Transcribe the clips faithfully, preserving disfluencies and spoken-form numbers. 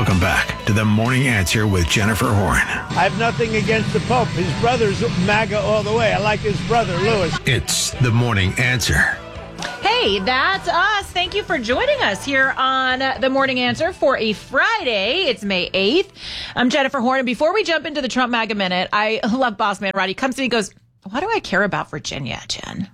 Welcome back to The Morning Answer with Jennifer Horn. I have nothing against the Pope. His brother's MAGA all the way. I like his brother, Louis. It's The Morning Answer. Hey, that's us. Thank you for joining us here on The Morning Answer for a Friday. It's May eighth. I'm Jennifer Horn. And before we jump into the Trump MAGA Minute, I love Boss Man Rod. He comes to me and goes, why do I care about Virginia, Jen?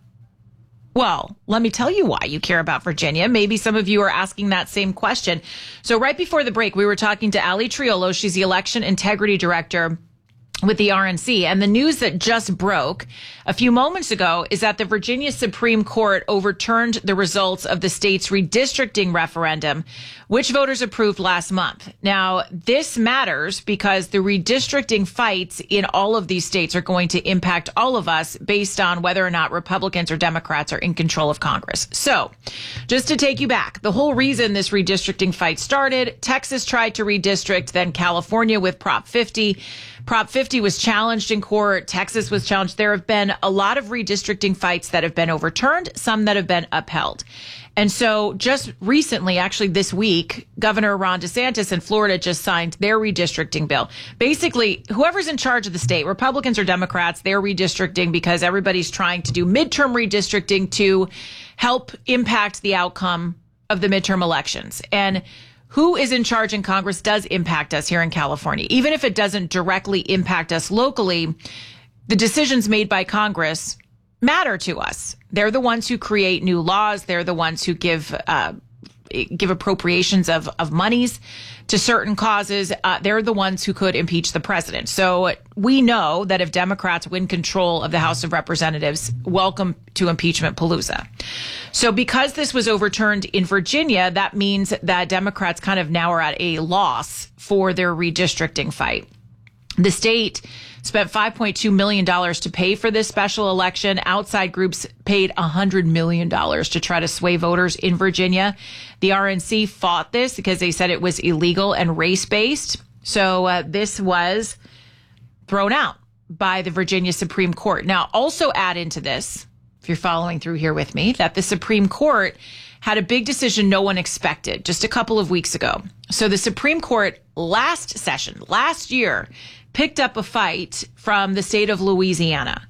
Well, let me tell you why you care about Virginia. Maybe some of you are asking that same question. So right before the break, we were talking to Ali Triolo. She's the election integrity director with the R N C. And the news that just broke a few moments ago is that the Virginia Supreme Court overturned the results of the state's redistricting referendum, which voters approved last month. Now, this matters because the redistricting fights in all of these states are going to impact all of us based on whether or not Republicans or Democrats are in control of Congress. So, just to take you back, the whole reason this redistricting fight started, Texas tried to redistrict, then California with Prop fifty. Prop fifty was challenged in court. Texas was challenged. There have been a lot of redistricting fights that have been overturned, some that have been upheld. And so just recently, actually this week, Governor Ron DeSantis in Florida just signed their redistricting bill. Basically, whoever's in charge of the state, Republicans or Democrats, they're redistricting because everybody's trying to do midterm redistricting to help impact the outcome of the midterm elections. And who is in charge in Congress does impact us here in California. Even if it doesn't directly impact us locally, the decisions made by Congress matter to us. They're the ones who create new laws. They're the ones who give uh, give appropriations of, of monies to certain causes. Uh, they're the ones who could impeach the president. So we know that if Democrats win control of the House of Representatives, welcome to impeachment palooza. So because this was overturned in Virginia, that means that Democrats kind of now are at a loss for their redistricting fight. The state spent five point two million dollars to pay for this special election. Outside groups paid one hundred million dollars to try to sway voters in Virginia. The R N C fought this because they said it was illegal and race-based. So uh, this was thrown out by the Virginia Supreme Court. Now, also add into this, if you're following through here with me, that the Supreme Court had a big decision no one expected just a couple of weeks ago. So the Supreme Court last session, last year, picked up a fight from the state of Louisiana.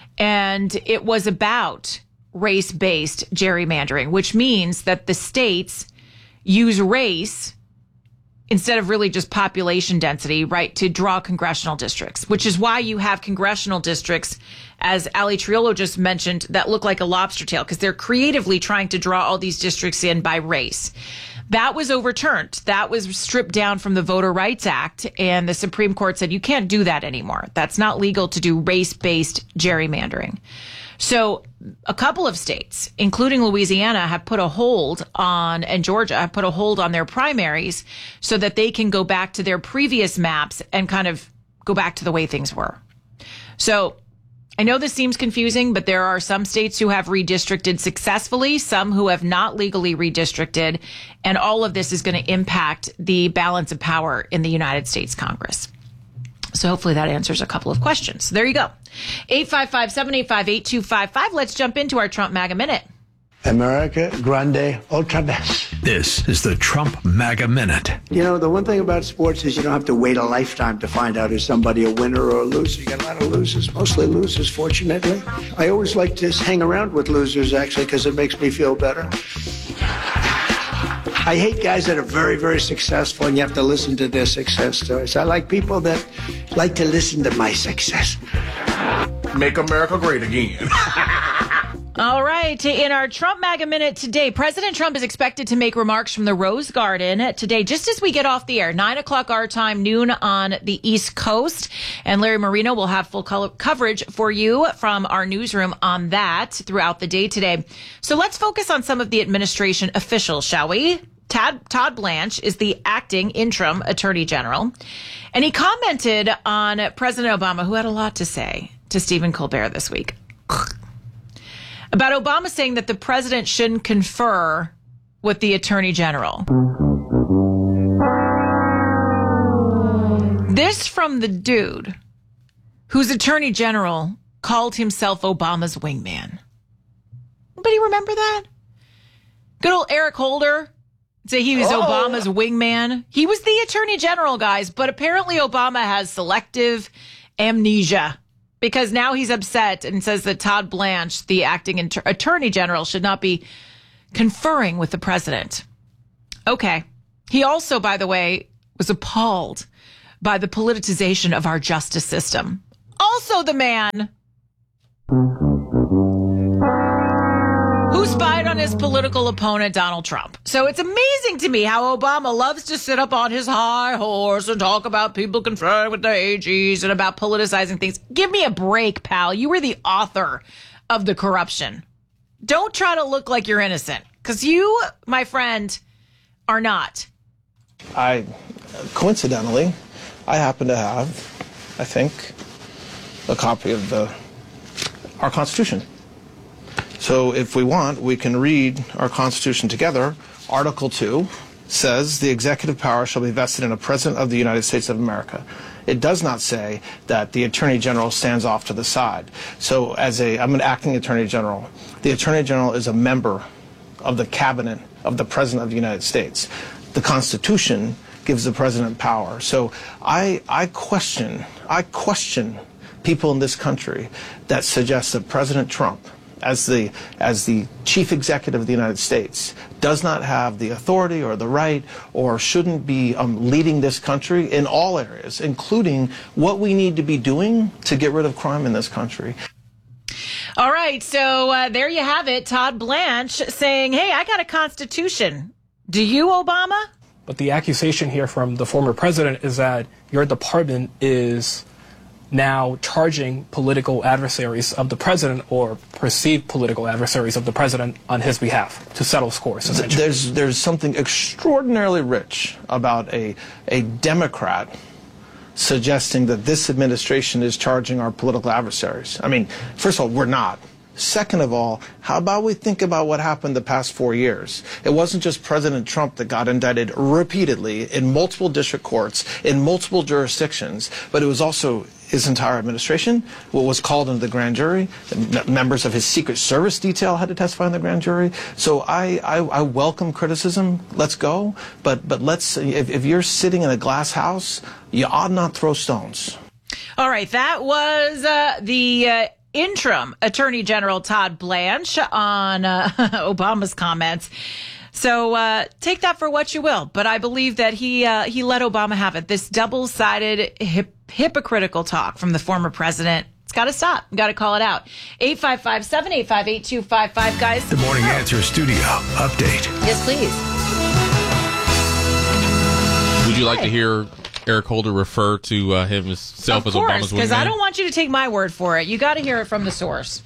And it was about race-based gerrymandering, which means that the states use race instead of really just population density, right, to draw congressional districts, which is why you have congressional districts, as Ali Triolo just mentioned, that look like a lobster tail, because they're creatively trying to draw all these districts in by race. That was overturned. That was stripped down from the Voter Rights Act, and the Supreme Court said you can't do that anymore. That's not legal to do race-based gerrymandering. So a couple of states, including Louisiana, have put a hold on, and Georgia have put a hold on their primaries so that they can go back to their previous maps and kind of go back to the way things were. So I know this seems confusing, but there are some states who have redistricted successfully, some who have not legally redistricted, and all of this is going to impact the balance of power in the United States Congress. So hopefully that answers a couple of questions. There you go. eight five five, seven eight five, eight two five five. Let's jump into our Trump MAGA Minute. America Grande Ultra Best. This is the Trump MAGA Minute. You know, the one thing about sports is you don't have to wait a lifetime to find out is somebody a winner or a loser. You got a lot of losers, mostly losers, fortunately. I always like to hang around with losers, actually, because it makes me feel better. I hate guys that are very, very successful and you have to listen to their success stories. I like people that like to listen to my success. Make America great again. All right. In our Trump MAGA Minute today, President Trump is expected to make remarks from the Rose Garden today, just as we get off the air, nine o'clock our time, noon on the East Coast. And Larry Marino will have full color coverage for you from our newsroom on that throughout the day today. So let's focus on some of the administration officials, shall we? Tad, Todd Blanche is the acting interim attorney general. And he commented on President Obama, who had a lot to say to Stephen Colbert this week, about Obama saying that the president shouldn't confer with the attorney general. This from the dude whose attorney general called himself Obama's wingman. Anybody remember that? Good old Eric Holder, Say he was Oh. Obama's wingman. He was the attorney general, guys, but apparently Obama has selective amnesia because now he's upset and says that Todd Blanche, the acting inter- attorney general, should not be conferring with the president. Okay. He also, by the way, was appalled by the politicization of our justice system. Also the man who spied on his political opponent, Donald Trump. So it's amazing to me how Obama loves to sit up on his high horse and talk about people conferring with the A Gs and about politicizing things. Give me a break, pal. You were the author of the corruption. Don't try to look like you're innocent, because you, my friend, are not. I, coincidentally, I happen to have, I think, a copy of the our Constitution. So if we want, we can read our Constitution together. Article two says the executive power shall be vested in a president of the United States of America. It does not say that the Attorney General stands off to the side. So as a, I'm an acting Attorney General. The Attorney General is a member of the cabinet of the President of the United States. The Constitution gives the President power. So I, I question, I question people in this country that suggest that President Trump, as the as the chief executive of the United States, does not have the authority or the right or shouldn't be um, leading this country in all areas, including what we need to be doing to get rid of crime in this country. All right, so uh, there you have it. Todd Blanche saying, hey, I got a Constitution. Do you, Obama? But the accusation here from the former president is that your department is now charging political adversaries of the president or perceived political adversaries of the president on his behalf to settle scores, essentially. There's, there's something extraordinarily rich about a, a Democrat suggesting that this administration is charging our political adversaries. I mean, first of all, we're not. Second of all, how about we think about what happened the past four years? It wasn't just President Trump that got indicted repeatedly in multiple district courts, in multiple jurisdictions, but it was also his entire administration, what was called into the grand jury. The members of his Secret Service detail had to testify in the grand jury. So I, I, I welcome criticism. Let's go. But, but let's, if, if you're sitting in a glass house, you ought not throw stones. All right, that was uh, the uh, interim Attorney General Todd Blanche on uh, Obama's comments. So uh, take that for what you will. But I believe that he uh, he let Obama have it. This double-sided, hip, hypocritical talk from the former president. It's got to stop. Got to call it out. eight five five, seven eight five, eight two five five, guys. The Morning Answer Studio update. Yes, please. Would you like to hear Eric Holder refer to uh, himself as Obama's wingman? Of course, because I don't want you to take my word for it. You got to hear it from the source.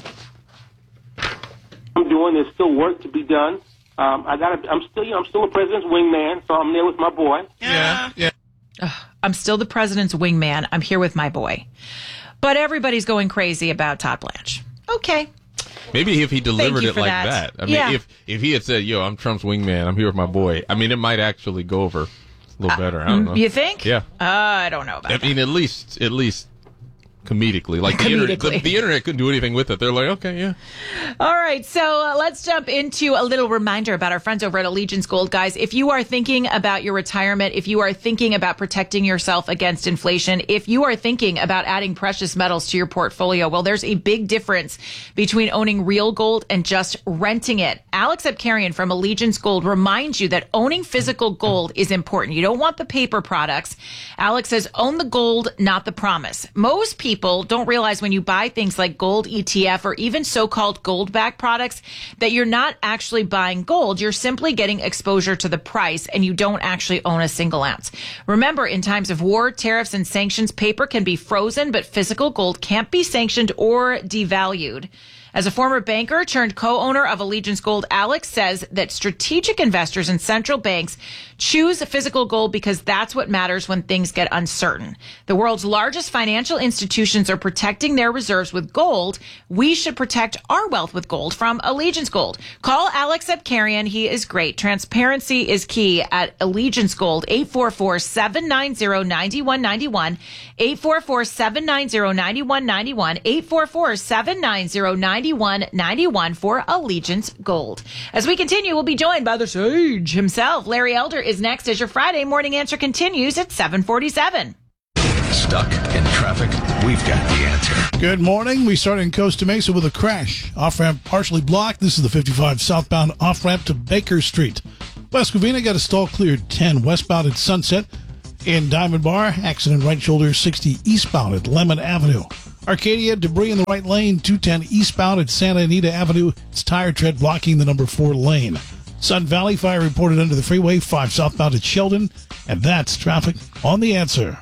I'm doing. There's still work to be done. Um, I got. I'm still. You know, I'm still a president's wingman, so I'm there with my boy. Yeah, yeah. Ugh, I'm still the president's wingman. I'm here with my boy. But everybody's going crazy about Todd Blanche. Okay. Maybe if he delivered it like that. that. I mean, Yeah. if if he had said, "Yo, I'm Trump's wingman. I'm here with my boy," I mean, it might actually go over a little better. I don't know. You think? Yeah. Uh, I don't know about I that. mean, at least at least comedically, like the internet, the, Comedically. the internet couldn't do anything with it. They're like, okay, yeah. All right, so uh, let's jump into a little reminder about our friends over at Allegiance Gold. Guys, if you are thinking about your retirement, if you are thinking about protecting yourself against inflation, if you are thinking about adding precious metals to your portfolio, well, there's a big difference between owning real gold and just renting it. Alex Epkarian from Allegiance Gold reminds you that owning physical gold is important. You don't want the paper products. Alex says, own the gold, not the promise. Most people don't realize when you buy things like gold E T F or even so-called gold-backed products that you're not actually buying gold. You're simply getting exposure to the price and you don't actually own a single ounce. Remember, in times of war, tariffs, and sanctions, paper can be frozen, but physical gold can't be sanctioned or devalued. As a former banker turned co-owner of Allegiance Gold, Alex says that strategic investors and central banks choose physical gold because that's what matters when things get uncertain. The world's largest financial institutions are protecting their reserves with gold. We should protect our wealth with gold from Allegiance Gold. Call Alex Epkarian. He is great. Transparency is key at Allegiance Gold, eight four four, seven nine zero, nine one nine one, eight four four, seven nine zero, nine one nine one, eight four four, seven nine zero, nine ninety-one ninety-one for Allegiance Gold. As we continue, we'll be joined by the sage himself. Larry Elder is next as your Friday morning answer continues at seven forty-seven. Stuck in traffic? We've got the answer. Good morning. We start in Costa Mesa with a crash. Off-ramp partially blocked. This is the fifty-five southbound off-ramp to Baker Street. West Covina got a stall cleared ten westbound at Sunset. In Diamond Bar, accident right shoulder sixty eastbound at Lemon Avenue. Arcadia, debris in the right lane, two ten eastbound at Santa Anita Avenue. It's tire tread blocking the number four lane. Sun Valley fire reported under the freeway, five southbound at Sheldon. And that's traffic on The Answer.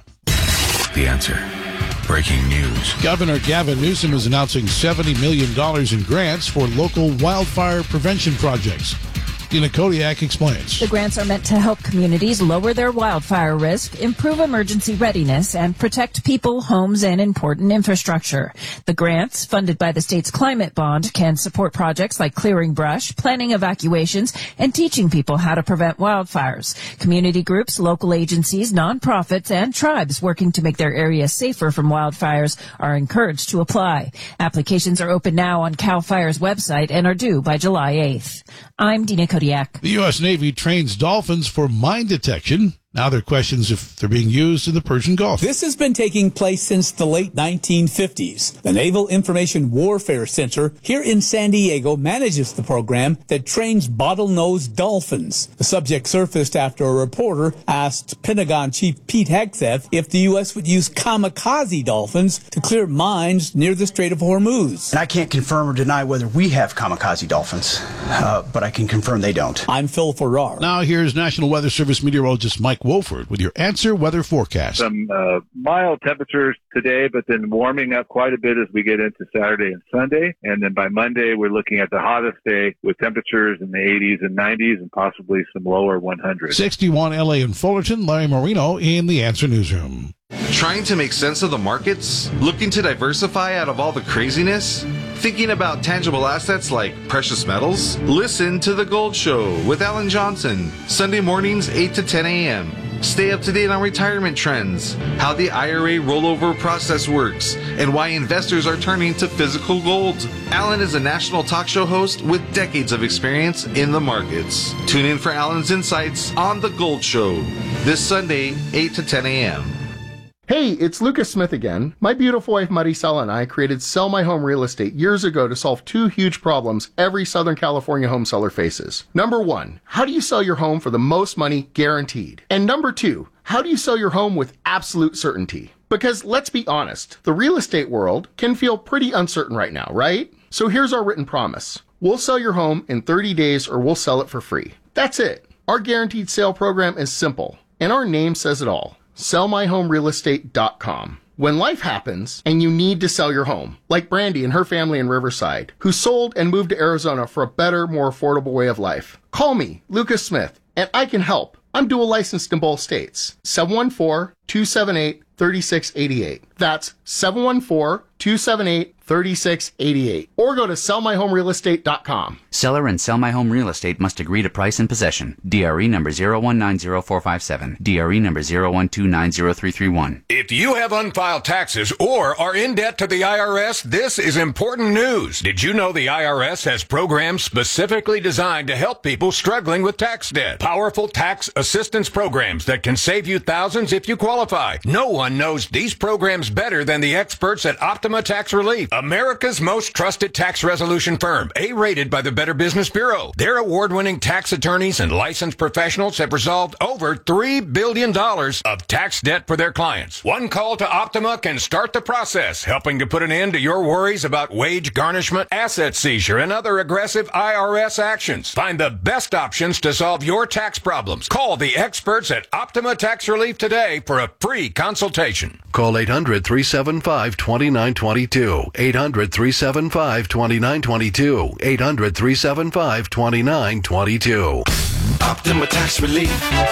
The Answer. Breaking news. Governor Gavin Newsom is announcing seventy million dollars in grants for local wildfire prevention projects. Dina Kodiak explains. The grants are meant to help communities lower their wildfire risk, improve emergency readiness, and protect people, homes, and important infrastructure. The grants, funded by the state's climate bond, can support projects like clearing brush, planning evacuations, and teaching people how to prevent wildfires. Community groups, local agencies, nonprofits, and tribes working to make their areas safer from wildfires are encouraged to apply. Applications are open now on CAL FIRE's website and are due by July eighth. I'm Dina Kodiak. The U S. Navy trains dolphins for mine detection. Now there are questions if they're being used in the Persian Gulf. This has been taking place since the late nineteen fifties. The Naval Information Warfare Center here in San Diego manages the program that trains bottlenose dolphins. The subject surfaced after a reporter asked Pentagon Chief Pete Hegseth if the U S would use kamikaze dolphins to clear mines near the Strait of Hormuz. And I can't confirm or deny whether we have kamikaze dolphins, uh, but I can confirm they don't. I'm Phil Farrar. Now here's National Weather Service meteorologist Mike Wolford with your Answer weather forecast. Some uh, mild temperatures today, but then warming up quite a bit as we get into Saturday and Sunday. And then by Monday, we're looking at the hottest day with temperatures in the eighties and nineties and possibly some lower one hundreds. sixty-one L A and Fullerton, Larry Marino in the Answer Newsroom. Trying to make sense of the markets? Looking to diversify out of all the craziness? Thinking about tangible assets like precious metals? Listen to The Gold Show with Alan Johnson, Sunday mornings eight to ten a.m. Stay up to date on retirement trends, how the I R A rollover process works, and why investors are turning to physical gold. Alan is a national talk show host with decades of experience in the markets. Tune in for Alan's insights on The Gold Show this Sunday, eight to ten a.m. Hey, it's Lucas Smith again. My beautiful wife Maricela and I created Sell My Home Real Estate years ago to solve two huge problems every Southern California home seller faces. Number one, how do you sell your home for the most money guaranteed? And number two, how do you sell your home with absolute certainty? Because let's be honest, the real estate world can feel pretty uncertain right now, right? So here's our written promise. We'll sell your home in thirty days or we'll sell it for free. That's it. Our guaranteed sale program is simple, and our name says it all. sell my home real estate dot com. When life happens and you need to sell your home, like Brandy and her family in Riverside, who sold and moved to Arizona for a better, more affordable way of life, call me, Lucas Smith, and I can help. I'm dual licensed in both states. seven one four, two seven eight, three six eight eight. That's seven one four, two seven eight, three six eight eight. Or go to sell my home real estate dot com. Seller and Sell My Home Real Estate must agree to price and possession. D R E number zero one nine zero four five seven. D R E number zero one two nine zero three three one. If you have unfiled taxes or are in debt to the I R S, this is important news. Did you know the I R S has programs specifically designed to help people struggling with tax debt? Powerful tax assistance programs that can save you thousands if you qualify. No one knows these programs better than the experts at Optima Tax Relief, America's most trusted tax resolution firm, A-rated by the Better Business Bureau. Their award-winning tax attorneys and licensed professionals have resolved over three billion dollars of tax debt for their clients. One call to Optima can start the process, helping to put an end to your worries about wage garnishment, asset seizure, and other aggressive I R S actions. Find the best options to solve your tax problems. Call the experts at Optima Tax Relief today for a free consultation. Call eight hundred, three seven five, two nine two two. eight hundred, three seven five, two nine two two. eight hundred, three seven five, two nine two two. Optima Tax Relief.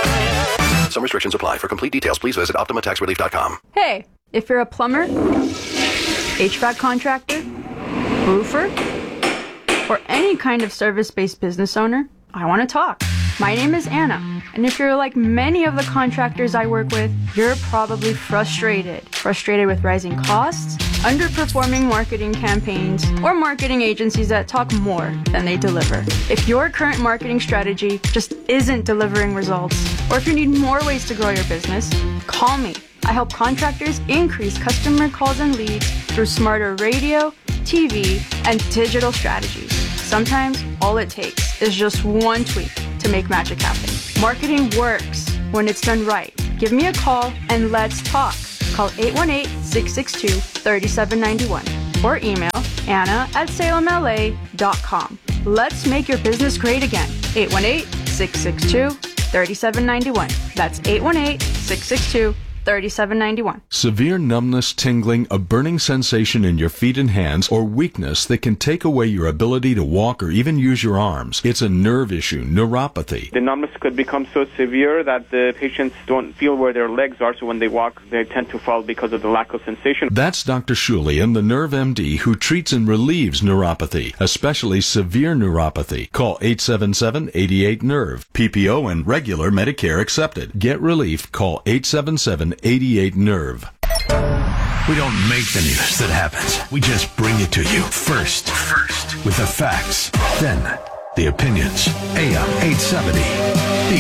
Some restrictions apply. For complete details, please visit optima tax relief dot com. Hey, if you're a plumber, H V A C contractor, roofer, or any kind of service-based business owner, I want to talk. My name is Anna, and if you're like many of the contractors I work with, you're probably frustrated. Frustrated with rising costs, underperforming marketing campaigns, or marketing agencies that talk more than they deliver. If your current marketing strategy just isn't delivering results, or if you need more ways to grow your business, call me. I help contractors increase customer calls and leads through smarter radio, T V, and digital strategies. Sometimes all it takes is just one tweak to make magic happen. Marketing works when it's done right. Give me a call and let's talk. Call eight one eight, six six two, three seven nine one or email Anna at salem L A dot com. Let's make your business great again. eight one eight, six six two, three seven nine one. That's eight one eight, six six two, three seven nine one. Severe numbness, tingling, a burning sensation in your feet and hands, or weakness that can take away your ability to walk or even use your arms. It's a nerve issue, neuropathy. The numbness could become so severe that the patients don't feel where their legs are, so when they walk, they tend to fall because of the lack of sensation. That's Doctor Shulian, the Nerve M D, who treats and relieves neuropathy, especially severe neuropathy. Call eight seven seven, eight eight, nerve. P P O and regular Medicare accepted. Get relief. Call eight seven seven, eight eight, nerve. We don't make the news that happens. We just bring it to you first. First. With the facts. Then the opinions. A M eight seventy.